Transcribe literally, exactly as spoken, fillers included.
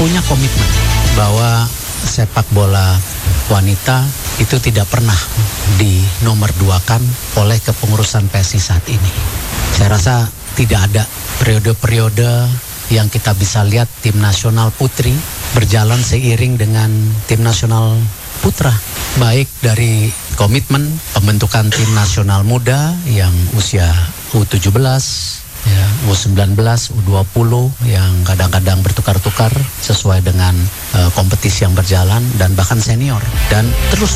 punya komitmen bahwa sepak bola wanita itu tidak pernah dinomorduakan oleh kepengurusan P S I saat ini. Saya rasa tidak ada periode-periode yang kita bisa lihat tim nasional putri berjalan seiring dengan tim nasional putra. Baik dari komitmen pembentukan tim nasional muda yang usia U tujuh belas, ya, U sembilan belas, U dua puluh yang kadang-kadang bertukar-tukar sesuai dengan uh, kompetisi yang berjalan dan bahkan senior. Dan terus